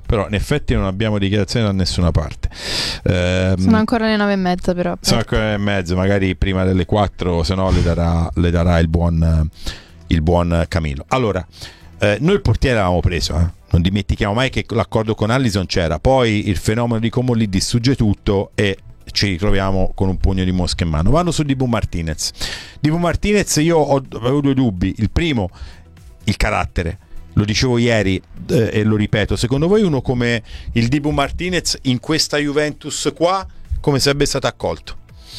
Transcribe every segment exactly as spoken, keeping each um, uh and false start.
però in effetti non abbiamo dichiarazioni da nessuna parte. Eh, sono ancora le nove e mezza però. Sono ancora le nove e mezza, magari prima delle quattro, se no le darà, le darà il buon, il buon Camillo. Allora, eh, noi il portiere l'avevamo preso, eh? Non dimentichiamo mai che l'accordo con Alisson c'era, poi il fenomeno di Comolli distrugge tutto e ci ritroviamo con un pugno di mosche in mano. Vanno su Dibu Martinez. Dibu Martinez, io ho, avevo due dubbi. Il primo, il carattere. Lo dicevo ieri eh, e lo ripeto, secondo voi uno come il Dibu Martinez in questa Juventus qua come sarebbe stato accolto?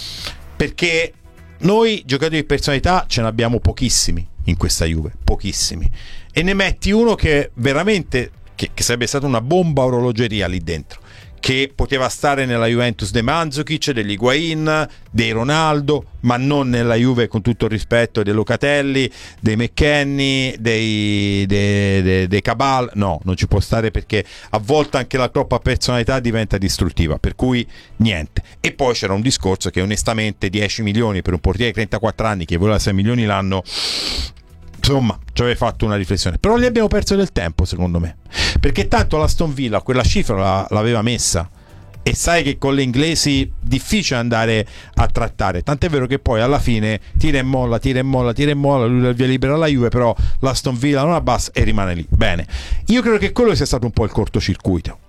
Perché noi giocatori di personalità ce ne abbiamo pochissimi in questa Juve, pochissimi, e ne metti uno che veramente che, che sarebbe stata una bomba a orologeria lì dentro, che poteva stare nella Juventus dei Mandzukic, degli Higuain, dei Ronaldo, ma non nella Juve, con tutto il rispetto, dei Locatelli, dei McKennie, dei, dei, dei, dei Cabal. No, non ci può stare, perché a volte anche la troppa personalità diventa distruttiva, per cui niente. E poi c'era un discorso che onestamente dieci milioni per un portiere di trentaquattro anni che voleva sei milioni l'anno, insomma, ci aveva fatto una riflessione. Però lì abbiamo perso del tempo, secondo me, perché tanto l'Aston Villa quella cifra la, l'aveva messa, e sai che con le inglesi difficile andare a trattare, tant'è vero che poi alla fine tira e molla, tira e molla, tira e molla, lui dà il via libera alla Juve, però l'Aston Villa non abbassa e rimane lì. Bene, io credo che quello sia stato un po' il cortocircuito,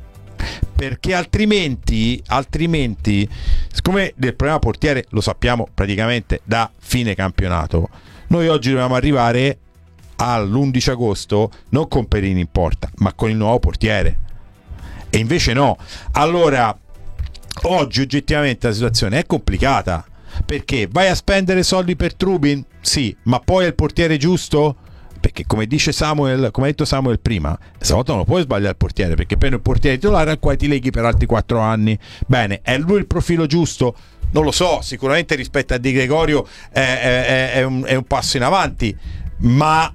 perché altrimenti altrimenti siccome del problema portiere lo sappiamo praticamente da fine campionato, noi oggi dobbiamo arrivare all'undici agosto non con Perini in porta, ma con il nuovo portiere, e invece no. Allora oggi oggettivamente la situazione è complicata, perché vai a spendere soldi per Trubin, sì, ma poi è il portiere giusto? Perché come dice Samuel, come ha detto Samuel prima, stavolta non lo puoi sbagliare il portiere, perché prendi un portiere titolare al quale ti leghi per altri quattro anni. Bene, è lui il profilo giusto? Non lo so, sicuramente rispetto a Di Gregorio è, è, è, un, è un passo in avanti, ma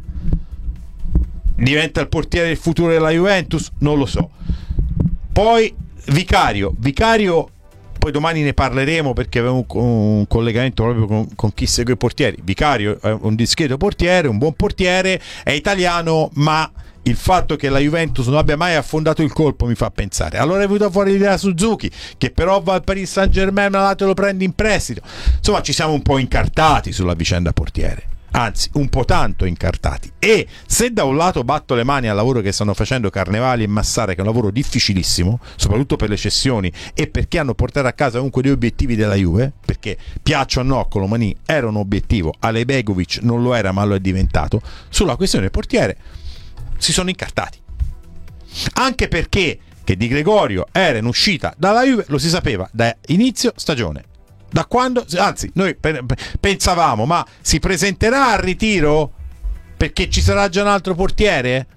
diventa il portiere del futuro della Juventus? Non lo so. Poi Vicario, Vicario poi domani ne parleremo, perché avevo un, un collegamento proprio con, con chi segue i portieri. Vicario è un discreto portiere, un buon portiere, è italiano, ma il fatto che la Juventus non abbia mai affondato il colpo mi fa pensare. Allora è venuta fuori l'idea Suzuki, che però va al Paris Saint Germain, ma l'altro lo prende in prestito. Insomma, ci siamo un po' incartati sulla vicenda portiere, anzi un po' tanto incartati. E se da un lato batto le mani al lavoro che stanno facendo Carnevali e Massara, che è un lavoro difficilissimo, soprattutto per le cessioni e perché hanno portato a casa comunque due obiettivi della Juve, perché piaccia o no Colomani era un obiettivo, Alejbegovic non lo era ma lo è diventato, sulla questione portiere si sono incartati, anche perché che Di Gregorio era in uscita dalla Juve lo si sapeva da inizio stagione, da quando, anzi noi pensavamo, ma si presenterà al ritiro perché ci sarà già un altro portiere,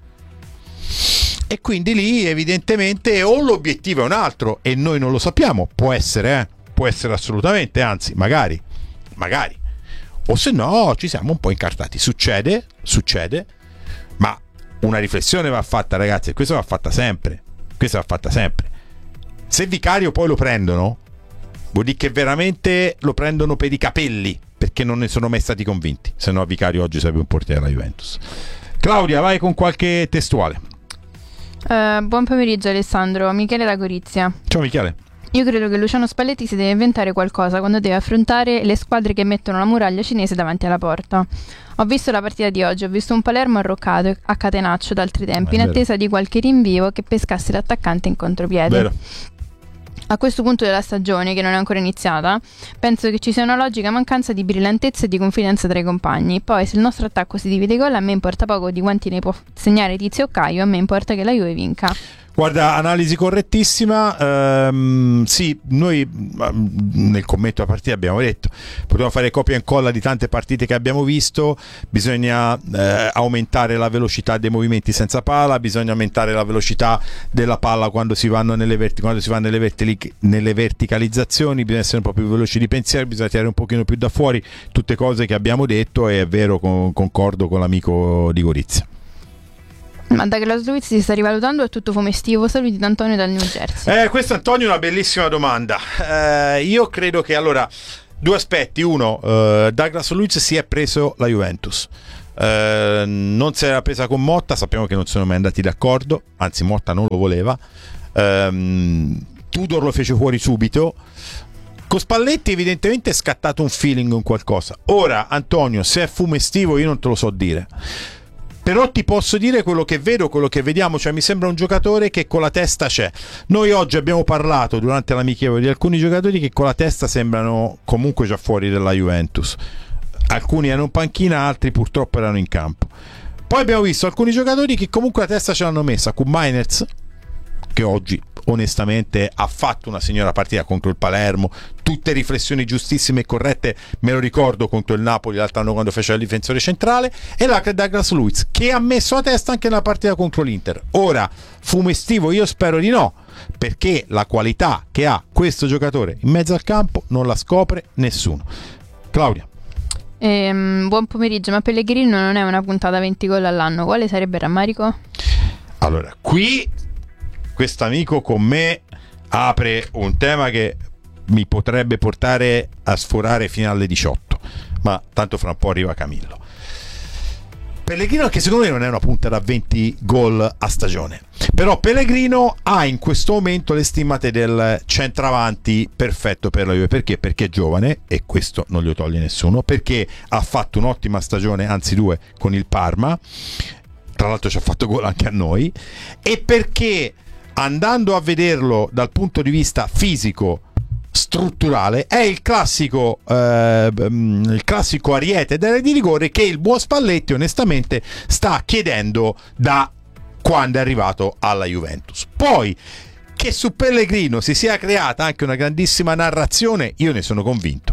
e quindi lì evidentemente o l'obiettivo è un altro e noi non lo sappiamo, può essere, eh? può essere assolutamente, anzi magari magari o se no ci siamo un po' incartati. Succede, succede, ma una riflessione va fatta, ragazzi, e questa va fatta sempre, questa va fatta sempre. Se Vicario poi lo prendono, vuol dire che veramente lo prendono per i capelli, perché non ne sono mai stati convinti, se no Vicario oggi sarebbe un portiere della Juventus. Claudia, vai con qualche testuale. Uh, buon pomeriggio Alessandro, Michele da Gorizia. Ciao Michele. Io credo che Luciano Spalletti si deve inventare qualcosa quando deve affrontare le squadre che mettono la muraglia cinese davanti alla porta. Ho visto la partita di oggi, ho visto un Palermo arroccato a catenaccio d'altri tempi, in attesa di qualche rinvio che pescasse l'attaccante in contropiede. Vero. A questo punto della stagione, che non è ancora iniziata, penso che ci sia una logica mancanza di brillantezza e di confidenza tra i compagni. Poi se il nostro attacco si divide i gol, a me importa poco di quanti ne può segnare Tizio o Caio, a me importa che la Juve vinca. Guarda, analisi correttissima. Ehm, sì, noi nel commento alla partita abbiamo detto potevamo fare copia e incolla di tante partite che abbiamo visto. Bisogna eh, aumentare la velocità dei movimenti senza palla, bisogna aumentare la velocità della palla quando si vanno nelle, verti- quando si va nelle, verti- nelle verticalizzazioni, bisogna essere un po' più veloci di pensiero, bisogna tirare un pochino più da fuori, tutte cose che abbiamo detto, e è vero, con- concordo con l'amico di Gorizia. Ma da che la Slowitz si sta rivalutando è tutto fumo estivo? Saluti da Antonio dal New Jersey. Eh, questa Antonio è una bellissima domanda. Eh, io credo che allora due aspetti. Uno, eh, Douglas Luiz si è preso la Juventus. eh, non si era presa con Motta, sappiamo che non sono mai andati d'accordo, anzi Motta non lo voleva, ehm, Tudor lo fece fuori subito. Con Spalletti evidentemente è scattato un feeling, un qualcosa. Ora Antonio, se è fumo estivo io non te lo so dire, però ti posso dire quello che vedo, quello che vediamo, cioè mi sembra un giocatore che con la testa c'è. Noi oggi abbiamo parlato durante l'amichevole di alcuni giocatori che con la testa sembrano comunque già fuori dalla Juventus, alcuni erano in panchina, altri purtroppo erano in campo. Poi abbiamo visto alcuni giocatori che comunque la testa ce l'hanno messa, con Mainez, che oggi onestamente ha fatto una signora partita contro il Palermo, tutte riflessioni giustissime e corrette, me lo ricordo contro il Napoli l'altro anno quando fece il difensore centrale, e l'altro è Douglas Luiz, che ha messo la testa anche nella partita contro l'Inter. Ora, fumo estivo io spero di no, perché la qualità che ha questo giocatore in mezzo al campo non la scopre nessuno. Claudia. Ehm, buon pomeriggio, ma Pellegrino non è una puntata venti gol all'anno, quale sarebbe il rammarico? Allora, qui questo amico con me apre un tema che mi potrebbe portare a sforare fino alle diciotto, ma tanto fra un po' arriva Camillo. Pellegrino, che secondo me non è una punta da venti gol a stagione, però Pellegrino ha in questo momento le stimate del centravanti perfetto per la Juve. Perché? Perché è giovane, e questo non glielo toglie nessuno, perché ha fatto un'ottima stagione, anzi due, con il Parma, tra l'altro ci ha fatto gol anche a noi, e perché andando a vederlo dal punto di vista fisico, strutturale, è il classico eh, il classico ariete d'area di rigore che il buon Spalletti onestamente sta chiedendo da quando è arrivato alla Juventus. Poi che su Pellegrino si sia creata anche una grandissima narrazione, io ne sono convinto.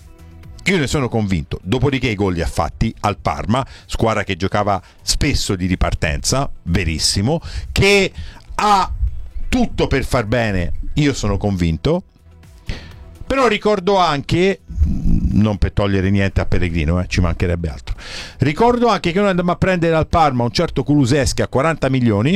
Io ne sono convinto, dopodiché i gol li ha fatti al Parma, squadra che giocava spesso di ripartenza, verissimo, che ha tutto per far bene, io sono convinto. Però ricordo anche, non per togliere niente a Pellegrino, eh, ci mancherebbe altro, ricordo anche che noi andammo a prendere al Parma un certo Kulusevski a quaranta milioni,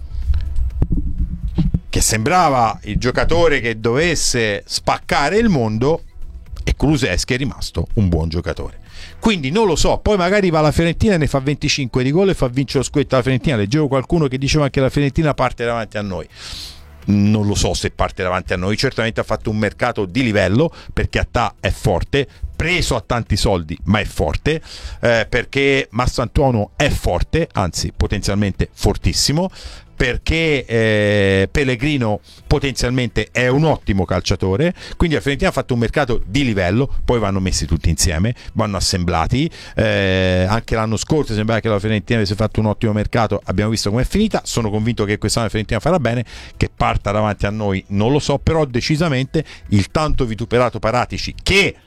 che sembrava il giocatore che dovesse spaccare il mondo, e Kulusevski è rimasto un buon giocatore. Quindi non lo so, poi magari va alla Fiorentina e ne fa venticinque di gol e fa vincere lo scudetto alla Fiorentina. Leggevo qualcuno che diceva che la Fiorentina parte davanti a noi. Non lo so se parte davanti a noi, certamente ha fatto un mercato di livello, perché Attà è forte, preso a tanti soldi ma è forte, eh, perché Massantuono è forte, anzi potenzialmente fortissimo, perché eh, Pellegrino potenzialmente è un ottimo calciatore. Quindi la Fiorentina ha fatto un mercato di livello, poi vanno messi tutti insieme, vanno assemblati, eh, anche l'anno scorso sembrava che la Fiorentina avesse fatto un ottimo mercato, abbiamo visto com'è finita. Sono convinto che quest'anno la Fiorentina farà bene, che parta davanti a noi non lo so, però decisamente il tanto vituperato Paratici, che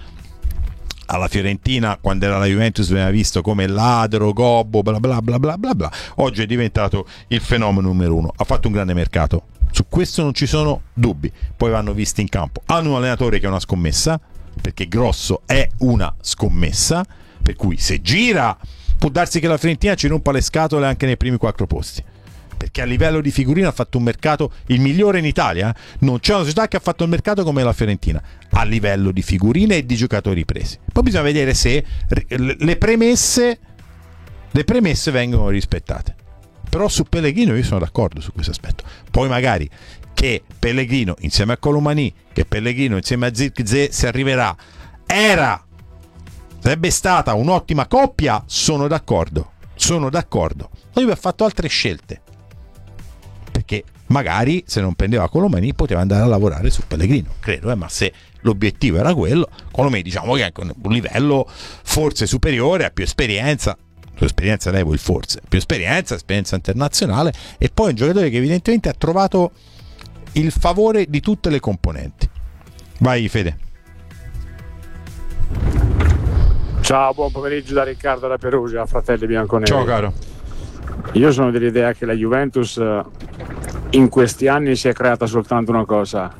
alla Fiorentina quando era la Juventus veniva visto come ladro, gobbo, bla bla bla bla bla bla, oggi è diventato il fenomeno numero uno, ha fatto un grande mercato, su questo non ci sono dubbi. Poi vanno visti in campo, hanno un allenatore che è una scommessa, perché Grosso è una scommessa, per cui se gira può darsi che la Fiorentina ci rompa le scatole anche nei primi quattro posti, perché a livello di figurine ha fatto un mercato il migliore in Italia. Non c'è una società che ha fatto il mercato come la Fiorentina a livello di figurine e di giocatori presi. Poi bisogna vedere se le premesse le premesse vengono rispettate. Però su Pellegrino io sono d'accordo su questo aspetto. Poi magari che Pellegrino insieme a Colomani, che Pellegrino insieme a Zirkzee si arriverà, era sarebbe stata un'ottima coppia, sono d'accordo sono d'accordo Lui ha fatto altre scelte, perché magari se non prendeva Colomani poteva andare a lavorare su Pellegrino, credo, eh, ma se l'obiettivo era quello, Colomani diciamo che è anche un livello forse superiore, ha più esperienza, più esperienza levo il forse, più esperienza, esperienza internazionale, e poi un giocatore che evidentemente ha trovato il favore di tutte le componenti. Vai Fede. Ciao, buon pomeriggio da Riccardo da Perugia, fratelli bianconeri. Ciao caro. Io sono dell'idea che la Juventus in questi anni si è creata soltanto una cosa: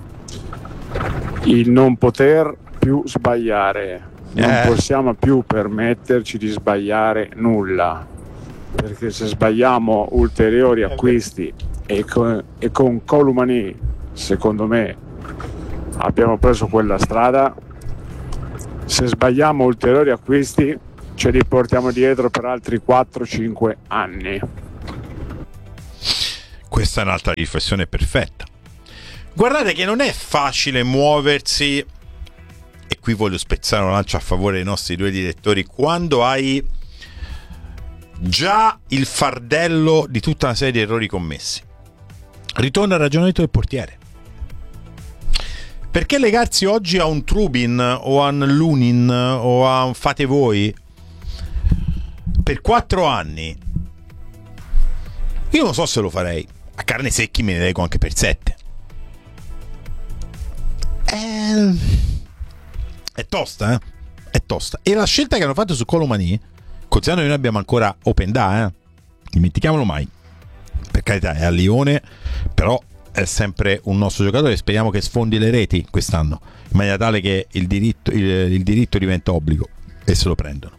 il non poter più sbagliare. Non eh. possiamo più permetterci di sbagliare nulla, perché se sbagliamo ulteriori acquisti e con, e con Colomani, secondo me abbiamo preso quella strada. Se sbagliamo ulteriori acquisti ce li portiamo dietro per altri quattro cinque anni. Questa è un'altra riflessione perfetta. Guardate che non è facile muoversi, e qui voglio spezzare una lancia a favore dei nostri due direttori, quando hai già il fardello di tutta una serie di errori commessi. Ritorno al ragionamento del portiere. Perché legarsi oggi a un Trubin o a un Lunin o a un fate voi per quattro anni? Io non so se lo farei. A carne secchi me ne leggo anche per sette. È, è tosta, eh? È tosta. E la scelta che hanno fatto su Colomani, considerando che noi abbiamo ancora Openda, eh? Dimentichiamolo mai. Per carità, è a Lione, però è sempre un nostro giocatore. Speriamo che sfondi le reti quest'anno, in maniera tale che il diritto, il, il diritto diventa obbligo e se lo prendono.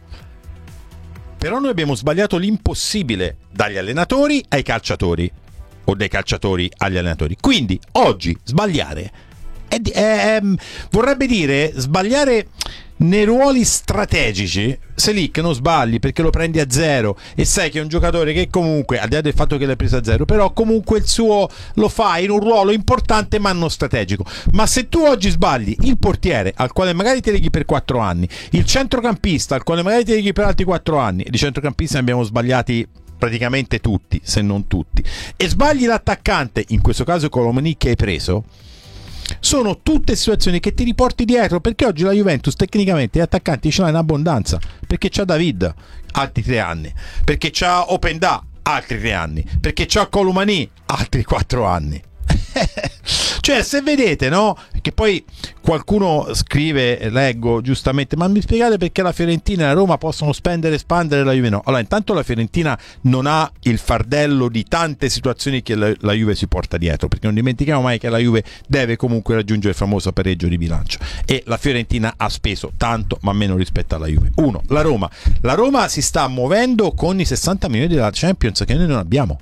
Però noi abbiamo sbagliato l'impossibile dagli allenatori ai calciatori, o dai calciatori agli allenatori. Quindi oggi sbagliare è, è, è, vorrebbe dire sbagliare nei ruoli strategici. Se lì che non sbagli perché lo prendi a zero e sai che è un giocatore che comunque, al di là del fatto che l'hai preso a zero, però comunque il suo lo fa in un ruolo importante ma non strategico. Ma se tu oggi sbagli il portiere, al quale magari ti leghi per quattro anni, il centrocampista al quale magari ti leghi per altri quattro anni, e di centrocampisti ne abbiamo sbagliati praticamente tutti, se non tutti, e sbagli l'attaccante, in questo caso Colomani che hai preso, sono tutte situazioni che ti riporti dietro, perché oggi la Juventus tecnicamente gli attaccanti ce l'ha in abbondanza, perché c'ha David altri tre anni, perché c'ha Openda altri tre anni, perché c'ha Colomani altri quattro anni. Cioè, se vedete, no? Che poi qualcuno scrive, leggo giustamente, ma mi spiegate perché la Fiorentina e la Roma possono spendere e spandere, la Juve no? Allora, intanto la Fiorentina non ha il fardello di tante situazioni che la, la Juve si porta dietro, perché non dimentichiamo mai che la Juve deve comunque raggiungere il famoso pareggio di bilancio, e la Fiorentina ha speso tanto ma meno rispetto alla Juve. Uno, la Roma la Roma si sta muovendo con i sessanta milioni della Champions che noi non abbiamo.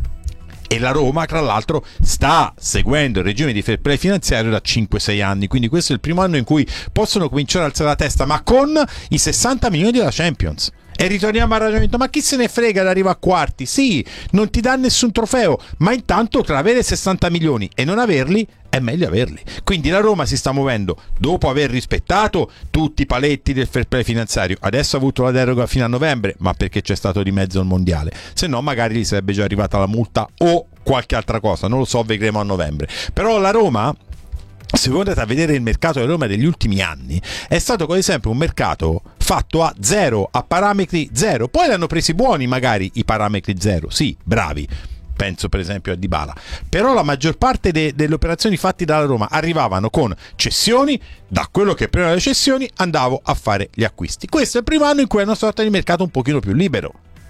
E la Roma, tra l'altro, sta seguendo il regime di fair play finanziario da cinque sei anni, quindi questo è il primo anno in cui possono cominciare a alzare la testa, ma con i sessanta milioni della Champions. E ritorniamo al ragionamento, ma chi se ne frega di arrivare a quarti? Sì, non ti dà nessun trofeo, ma intanto tra avere sessanta milioni e non averli è meglio averli. Quindi la Roma si sta muovendo dopo aver rispettato tutti i paletti del fair play finanziario. Adesso ha avuto la deroga fino a novembre, ma perché c'è stato di mezzo il mondiale, se no magari gli sarebbe già arrivata la multa o qualche altra cosa, non lo so, vedremo a novembre. Però la Roma, se voi andate a vedere il mercato della Roma degli ultimi anni, è stato come sempre un mercato fatto a zero, a parametri zero. Poi l'hanno presi buoni magari i parametri zero, sì, bravi, penso per esempio a Dybala, però la maggior parte de- delle operazioni fatte dalla Roma arrivavano con cessioni. Da quello che prima delle cessioni andavo a fare gli acquisti. Questo è il primo anno in cui è una sorta di mercato un pochino più libero,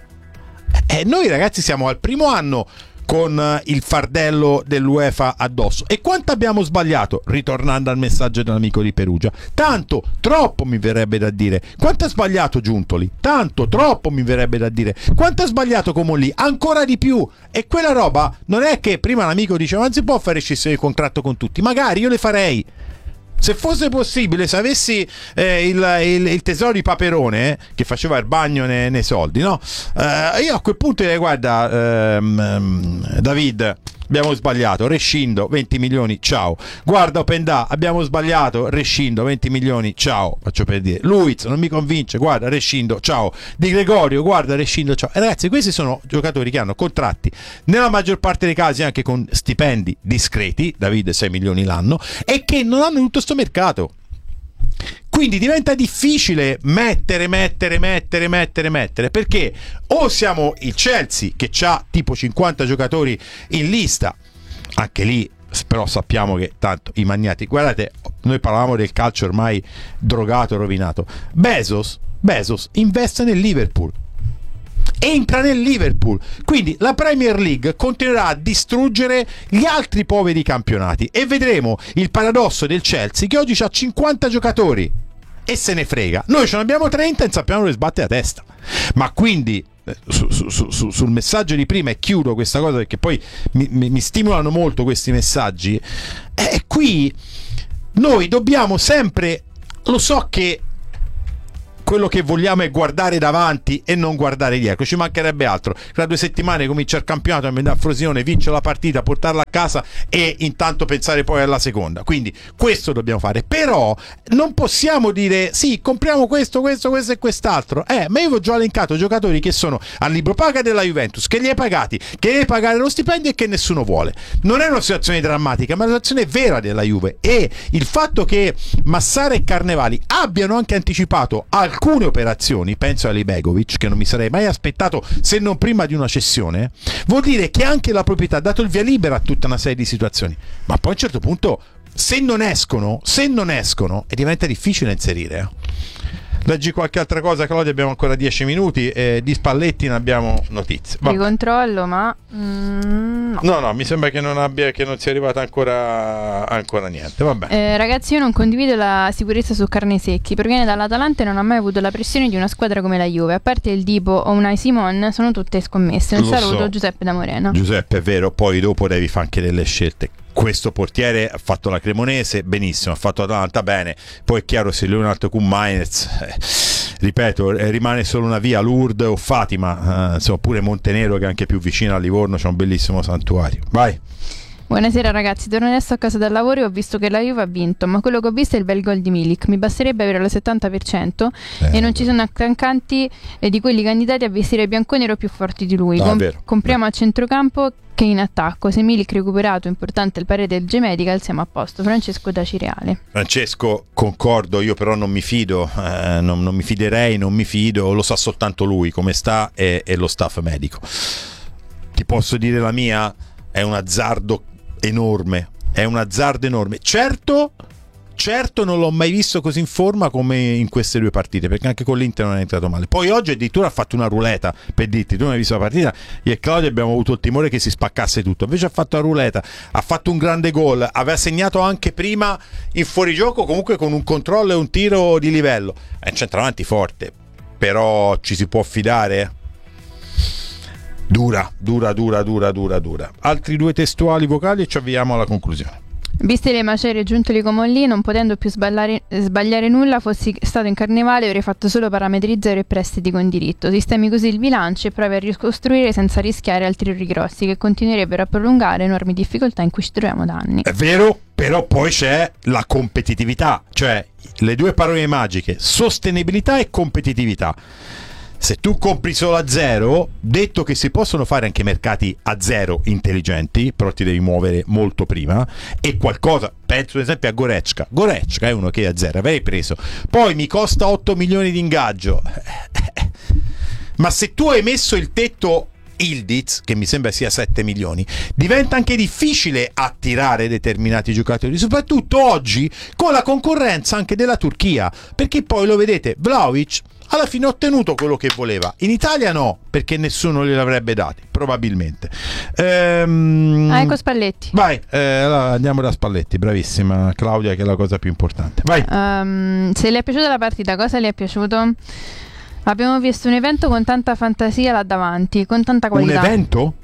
e noi ragazzi siamo al primo anno con il fardello dell'UEFA addosso. E quanto abbiamo sbagliato, ritornando al messaggio dell'amico di Perugia? Tanto, troppo mi verrebbe da dire. Quanto ha sbagliato Giuntoli? Tanto, troppo mi verrebbe da dire. Quanto ha sbagliato Comolli? Ancora di più. E quella roba non è che prima l'amico diceva non si può fare rescissione di contratto con tutti, magari io le farei. Se fosse possibile, se avessi eh, il, il, il tesoro di Paperone eh, che faceva il bagno nei, nei soldi, no? Eh, io a quel punto direi, guarda, ehm, David, abbiamo sbagliato, rescindo venti milioni, ciao. Guarda Openda, abbiamo sbagliato, rescindo venti milioni, ciao. Faccio per dire. Luiz non mi convince, guarda, rescindo, ciao. Di Gregorio, guarda, rescindo, ciao. E ragazzi, questi sono giocatori che hanno contratti nella maggior parte dei casi anche con stipendi discreti, David sei milioni l'anno, e che non hanno tutto sto mercato. Quindi diventa difficile mettere, mettere, mettere, mettere, mettere, perché o siamo il Chelsea che ha tipo cinquanta giocatori in lista, anche lì però sappiamo che tanto i magnati, guardate, noi parlavamo del calcio ormai drogato, rovinato. Bezos, Bezos investe nel Liverpool, entra nel Liverpool, quindi la Premier League continuerà a distruggere gli altri poveri campionati, e vedremo il paradosso del Chelsea che oggi ha cinquanta giocatori e se ne frega. Noi ce ne abbiamo trenta e non sappiamo dove sbatte la testa. Ma quindi eh, su, su, su, sul messaggio di prima, e chiudo questa cosa perché poi mi, mi, mi stimolano molto questi messaggi, e eh, qui noi dobbiamo sempre, lo so che quello che vogliamo è guardare davanti e non guardare dietro, ci mancherebbe altro. Tra due settimane comincia il campionato, andare a Frosinone, vince la partita, portarla a casa e intanto pensare poi alla seconda. Quindi questo dobbiamo fare, però non possiamo dire sì, compriamo questo, questo, questo e quest'altro. Eh, ma io vi ho già elencato giocatori che sono al libro paga della Juventus, che li hai pagati, che devi pagare lo stipendio e che nessuno vuole. Non è una situazione drammatica, ma è una situazione vera della Juve, e il fatto che Massara e Carnevali abbiano anche anticipato alcune operazioni, penso a Libegovic, che non mi sarei mai aspettato se non prima di una cessione, vuol dire che anche la proprietà ha dato il via libera a tutta una serie di situazioni, ma poi a un certo punto se non escono, se non escono e diventa difficile inserire. eh. Leggi qualche altra cosa, Claudia, abbiamo ancora dieci minuti, eh, di Spalletti ne abbiamo notizie. Di controllo, ma mm, no. no no mi sembra che non abbia che non sia arrivata ancora ancora niente. Vabbè. Eh, ragazzi, io non condivido la sicurezza su carne secchi. Proviene dall'Atalanta e non ha mai avuto la pressione di una squadra come la Juve. A parte il Dipo o Unai Simon, sono tutte scommesse. Un Lo saluto, so. Giuseppe da Morena. Giuseppe, è vero, poi dopo devi fare anche delle scelte. Questo portiere ha fatto la Cremonese benissimo, ha fatto Atalanta bene, poi è chiaro se lui è un altro con Mainz, eh, ripeto, eh, rimane solo una via, Lourdes o Fatima, eh, insomma, pure Montenero, che è anche più vicino a Livorno, c'è un bellissimo santuario. Vai. Buonasera ragazzi, torno adesso a casa dal lavoro e ho visto che la Juve ha vinto, ma quello che ho visto è il bel gol di Milik. Mi basterebbe avere il settanta per cento eh, e non ci sono attaccanti eh, di quelli candidati a vestire bianconero più forti di lui. No, Com- è vero. compriamo a centrocampo che in attacco. Se Milik recuperato, importante il parere del G-Medical, siamo a posto. Francesco da Cireale. Francesco, concordo, io però non mi fido, eh, non, non mi fiderei, non mi fido, lo sa soltanto lui come sta e, e lo staff medico. Ti posso dire la mia? È un azzardo enorme, è un azzardo enorme. Certo, certo non l'ho mai visto così in forma come in queste due partite, perché anche con l'Inter non è entrato male. Poi oggi addirittura ha fatto una ruleta, per dirti, tu non hai visto la partita, io e Claudio abbiamo avuto il timore che si spaccasse tutto, invece ha fatto la ruleta, ha fatto un grande gol, aveva segnato anche prima in fuorigioco, comunque con un controllo e un tiro di livello. È un centravanti forte, però ci si può fidare? Dura, dura, dura, dura, dura, dura. Altri due testuali vocali e ci avviamo alla conclusione. Viste le macerie giuntoli come lì, non potendo più sbagliare, sbagliare nulla, fossi stato in Carnevale avrei fatto solo parametri zero e prestiti con diritto. Sistemi così il bilancio e provi a ricostruire senza rischiare altri errori grossi che continuerebbero a prolungare enormi difficoltà in cui ci troviamo da anni. È vero, però poi c'è la competitività, cioè le due parole magiche, sostenibilità e competitività. Se tu compri solo a zero, detto che si possono fare anche mercati a zero intelligenti, però ti devi muovere molto prima, e qualcosa, penso ad esempio a Goretzka, Goretzka è uno che a zero avrei preso, poi mi costa otto milioni di ingaggio, ma se tu hai messo il tetto Ildiz, che mi sembra sia sette milioni, diventa anche difficile attirare determinati giocatori, soprattutto oggi con la concorrenza anche della Turchia, perché poi lo vedete, Vlahovic alla fine ha ottenuto quello che voleva, in Italia no, perché nessuno gliel'avrebbe dati probabilmente. ehm... Ah, ecco Spalletti. Vai, eh, allora andiamo da Spalletti, bravissima Claudia, che è la cosa più importante. Vai. Um, se le è piaciuta la partita, cosa le è piaciuto? Abbiamo visto un evento con tanta fantasia là davanti, con tanta qualità. Un evento?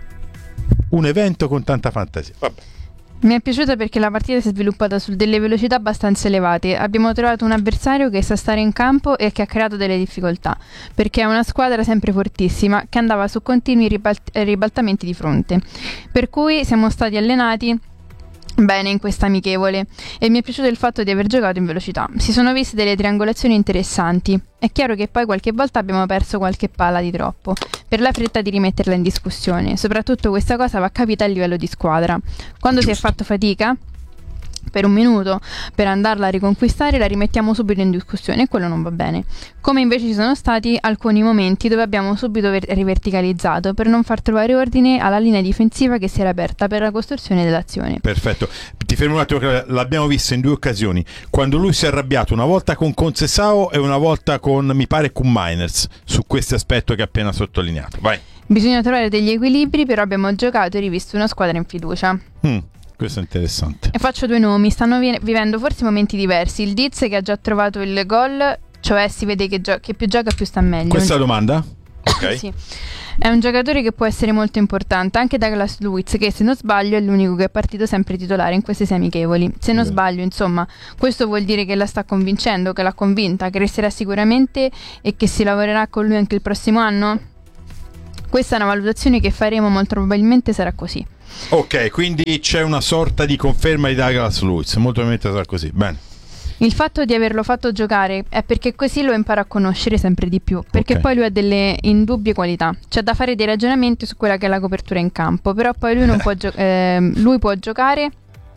Un evento con tanta fantasia. Vabbè. Mi è piaciuta perché la partita si è sviluppata su delle velocità abbastanza elevate. Abbiamo trovato un avversario che sa stare in campo e che ha creato delle difficoltà, perché è una squadra sempre fortissima che andava su continui ribalt- ribaltamenti di fronte. Per cui siamo stati allenati bene in questa amichevole e mi è piaciuto il fatto di aver giocato in velocità. Si sono viste delle triangolazioni interessanti. È chiaro che poi qualche volta abbiamo perso qualche palla di troppo per la fretta di rimetterla in discussione. Soprattutto questa cosa va capita a livello di squadra. Quando Giusto. Si è fatto fatica per un minuto per andarla a riconquistare, la rimettiamo subito in discussione e quello non va bene. Come invece ci sono stati alcuni momenti dove abbiamo subito ver- riverticalizzato per non far trovare ordine alla linea difensiva che si era aperta per la costruzione dell'azione. Perfetto, ti fermo un attimo, l'abbiamo visto in due occasioni, quando lui si è arrabbiato, una volta con Conceição e una volta con, mi pare, con Mainers, su questo aspetto che ha appena sottolineato. Vai. Bisogna trovare degli equilibri, però abbiamo giocato e rivisto una squadra in fiducia. Mm. Questo è interessante. E faccio due nomi, stanno vi- vivendo forse momenti diversi. Il Diz che ha già trovato il gol, cioè si vede che, gio- che più gioca più sta meglio. Questa è la domanda? Ok. Sì. È un giocatore che può essere molto importante, anche Douglas Luiz, che se non sbaglio è l'unico che è partito sempre titolare in queste sei amichevoli. Se non sbaglio, insomma, questo vuol dire che la sta convincendo, che l'ha convinta, che resterà sicuramente e che si lavorerà con lui anche il prossimo anno? Questa è una valutazione che faremo, molto probabilmente sarà così. Ok, quindi c'è una sorta di conferma di Douglas Luiz, molto probabilmente sarà così. Bene. Il fatto di averlo fatto giocare è perché così lo impara a conoscere sempre di più, perché Ok. poi lui ha delle indubbie qualità. C'è da fare dei ragionamenti su quella che è la copertura in campo, però poi lui non può gio- ehm, lui può giocare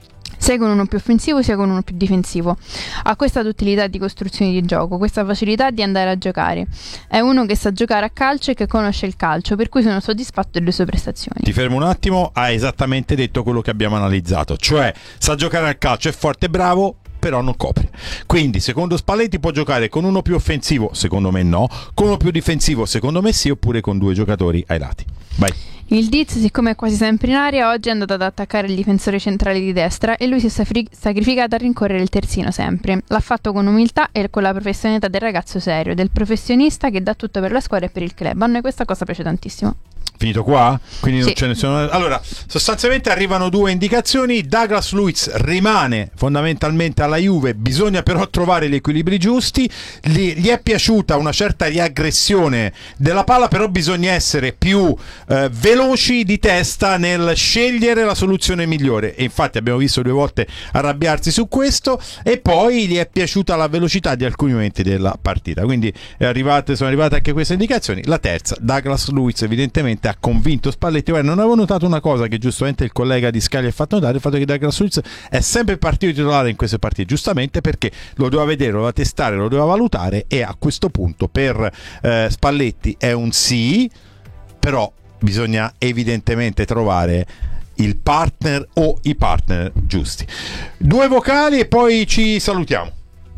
sia con uno più offensivo sia con uno più difensivo. Ha questa duttilità di costruzione di gioco, questa facilità di andare a giocare. È uno che sa giocare a calcio e che conosce il calcio, per cui sono soddisfatto delle sue prestazioni. Ti fermo un attimo, ha esattamente detto quello che abbiamo analizzato, cioè sa giocare al calcio, è forte e bravo, però non copre. Quindi secondo Spalletti può giocare con uno più offensivo, secondo me no, con uno più difensivo, secondo me sì, oppure con due giocatori ai lati. Vai. Il Diz, siccome è quasi sempre in area, oggi è andato ad attaccare il difensore centrale di destra e lui si è safri- sacrificato a rincorrere il terzino sempre. L'ha fatto con umiltà e con la professionalità del ragazzo serio, del professionista che dà tutto per la squadra e per il club. A noi questa cosa piace tantissimo. Finito qua? Quindi non Sì. ce ne sono. Allora, sostanzialmente arrivano due indicazioni. Douglas Luiz rimane fondamentalmente alla Juve, bisogna però trovare gli equilibri giusti. Gli, gli è piaciuta una certa riaggressione della palla, però bisogna essere più eh, veloci di testa nel scegliere la soluzione migliore. E infatti abbiamo visto due volte arrabbiarsi su questo. E poi gli è piaciuta la velocità di alcuni momenti della partita. Quindi è arrivate, sono arrivate anche queste indicazioni. La terza, Douglas Luiz evidentemente ha convinto Spalletti. Guarda, non avevo notato una cosa che giustamente il collega di Sky ha fatto notare, il fatto che Douglas Luiz è sempre il partito titolare in queste partite, giustamente perché lo doveva vedere, lo doveva testare, lo doveva valutare, e a questo punto per eh, Spalletti è un sì, però bisogna evidentemente trovare il partner o i partner giusti. Due vocali e poi ci salutiamo.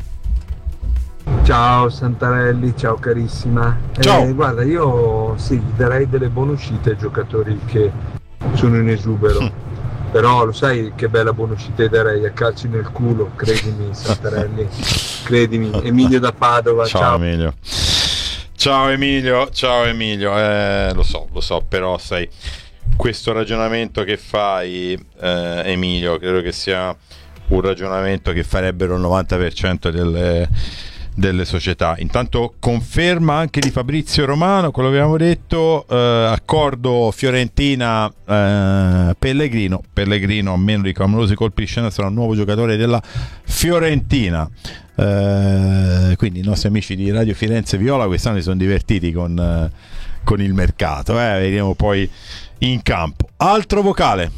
Ciao Santarelli, ciao carissima. Ciao. Eh, guarda, io sì, darei delle buone uscite ai giocatori che sono in esubero. Mm. Però lo sai che bella buona uscita darei a calci nel culo, credimi Santarelli, credimi. Emilio da Padova, Ciao, ciao. Emilio. Ciao Emilio, ciao Emilio. Eh, lo so, lo so, però sai, questo ragionamento che fai, eh, Emilio, credo che sia un ragionamento che farebbero il novanta per cento delle, delle società. Intanto conferma anche di Fabrizio Romano quello che abbiamo detto, eh, accordo Fiorentina eh, Pellegrino. Pellegrino, a meno di clamorosi colpi di scena, sarà un nuovo giocatore della Fiorentina. Eh, quindi i nostri amici di Radio Firenze Viola quest'anno si sono divertiti con, eh, con il mercato, eh, vediamo poi in campo. Altro vocale.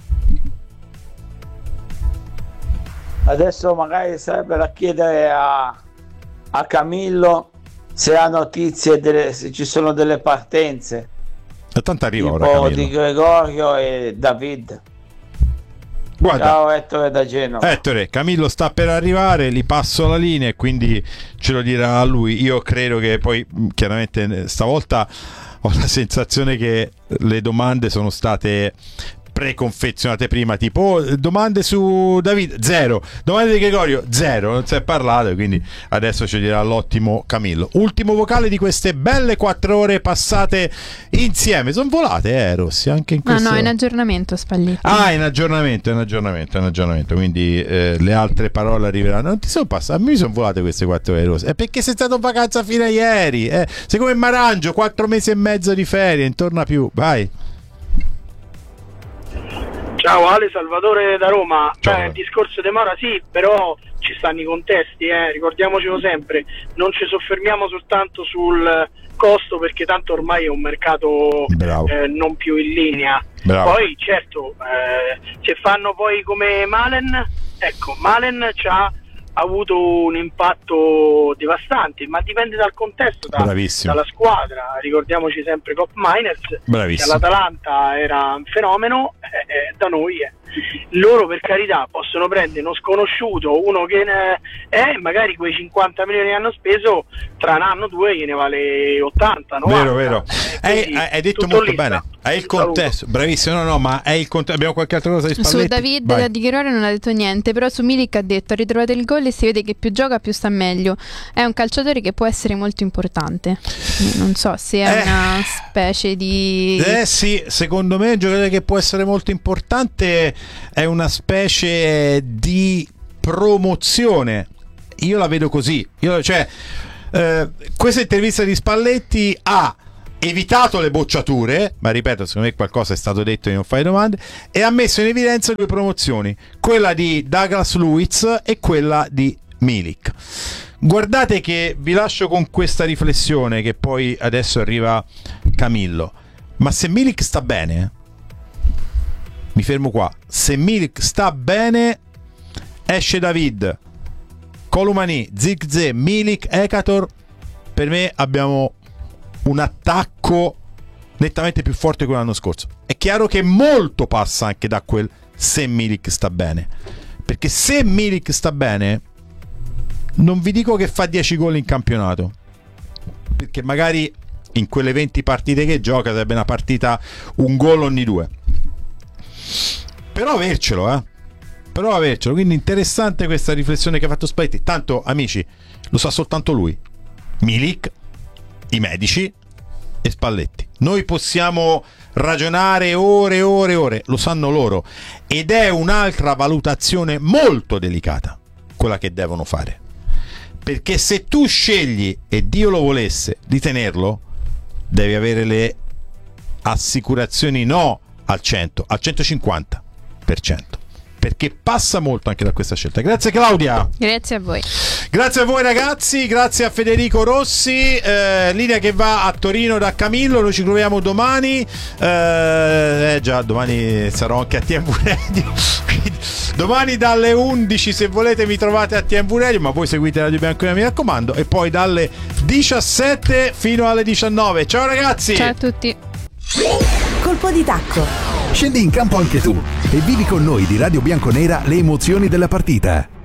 Adesso magari sarebbe da chiedere a, a Camillo se ha notizie, delle, se ci sono delle partenze, E tanto arriva ora tipo Camillo. di Gregorio e David. Guarda, Ciao Ettore da Genova. Ettore, Camillo sta per arrivare, gli passo la linea e quindi ce lo dirà lui. Io credo che poi mh, chiaramente stavolta ho la sensazione che le domande sono state preconfezionate prima, tipo oh, domande su David, zero, domande di Gregorio, zero, non si è parlato, quindi adesso ci dirà l'ottimo Camillo. Ultimo vocale di queste belle quattro ore passate insieme. Sono volate, eh Rossi, anche in No, questo... no, in aggiornamento Spalletti. Ah, in aggiornamento, in aggiornamento, in aggiornamento. Quindi eh, le altre parole arriveranno. Non ti sono passate, a me sono volate queste quattro ore Rossi. È perché sei stato in vacanza fino a ieri. Eh. Sei come Marangio, quattro mesi e mezzo di ferie, non torna più. Vai. Ciao Ale, Salvatore da Roma. Ciao. Beh, il discorso di Mora sì, però ci stanno i contesti, eh, ricordiamocelo sempre, non ci soffermiamo soltanto sul costo perché tanto ormai è un mercato eh, non più in linea. Bravo. Poi certo, eh, se fanno poi come Malen, ecco, Malen c'ha avuto un impatto devastante, ma dipende dal contesto, da, dalla squadra. Ricordiamoci sempre Cop Miners, che all'Atalanta era un fenomeno, eh, eh, da noi è. loro per carità possono prendere uno sconosciuto, uno che ne è, magari quei cinquanta milioni che hanno speso tra un anno o due gliene vale ottanta, novanta. Vero, vero. Eh, hai, hai detto molto bene. È il contesto, bravissimo. No, no, ma è il contesto. Abbiamo qualche altra cosa di Spalletti? Su David da Di Chiarore non ha detto niente, però su Milik ha detto: ha ritrovato il gol e si vede che più gioca più sta meglio. È un calciatore che può essere molto importante. Non so se è eh, una specie di Eh sì, secondo me un giocatore che può essere molto importante è una specie di promozione. Io la vedo così. Io, cioè, eh, questa intervista di Spalletti ha evitato le bocciature, ma ripeto, secondo me qualcosa è stato detto e non fai domande, e ha messo in evidenza due promozioni, quella di Douglas Luiz e quella di Milik. Guardate che vi lascio con questa riflessione, che poi adesso arriva Camillo, ma se Milik sta bene, mi fermo qua, se Milik sta bene, esce David, Colomani, Zirkzee, Milik, Ekator, per me abbiamo un attacco nettamente più forte che l'anno scorso. È chiaro che molto passa anche da quel se Milik sta bene, perché se Milik sta bene non vi dico che fa dieci gol in campionato, perché magari in quelle venti partite che gioca sarebbe una partita un gol ogni due, però avercelo eh però avercelo quindi interessante questa riflessione che ha fatto Spalletti. Tanto amici, lo sa soltanto lui, Milik, i medici e Spalletti. Noi possiamo ragionare ore e ore e ore, lo sanno loro, ed è un'altra valutazione molto delicata quella che devono fare, perché se tu scegli, e Dio lo volesse, di tenerlo, devi avere le assicurazioni no al cento, al centocinquanta per cento, perché passa molto anche da questa scelta. Grazie Claudia. Grazie a voi. Grazie a voi ragazzi, grazie a Federico Rossi, eh, linea che va a Torino da Camillo. Noi ci troviamo domani, eh, eh già domani sarò anche a T M V Radio, domani dalle undici se volete mi trovate a T M V Radio, ma voi seguite Radio Bianconera, mi raccomando, e poi dalle diciassette fino alle diciannove. Ciao ragazzi. Ciao a tutti. Colpo di tacco. Scendi in campo anche tu e vivi con noi di Radio Bianconera le emozioni della partita.